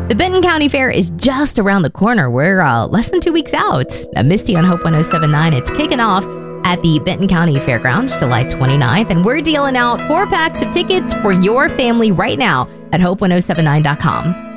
The Benton County Fair is just around the corner. We're less than 2 weeks out. Misty on Hope 107.9. It's kicking off at the Benton County Fairgrounds, July 29th. And we're dealing out 4 packs of tickets for your family right now at hope1079.com.